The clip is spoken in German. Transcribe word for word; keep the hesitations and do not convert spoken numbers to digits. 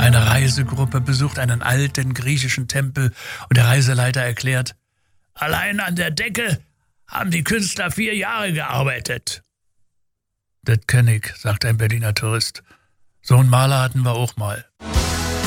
Eine Reisegruppe besucht einen alten griechischen Tempel und der Reiseleiter erklärt: Allein an der Decke haben die Künstler vier Jahre gearbeitet. Das kenn ich, sagt ein Berliner Tourist. So einen Maler hatten wir auch mal.